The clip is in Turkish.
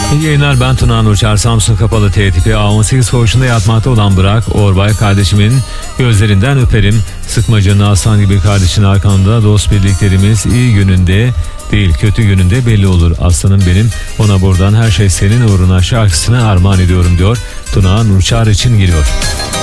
İyi yayınlar, ben Tuna Nurçar. Samsun Kapalı T tipi A18 koğuşunda yatmakta olan Burak Orbay kardeşimin gözlerinden öperim. Sıkma canını aslan gibi kardeşin arkanda, dost birliklerimiz iyi gününde değil kötü gününde belli olur. Aslanım benim, ona buradan her şey senin uğruna şarkısını armağan ediyorum diyor. Tuna Nurçar için giriyor.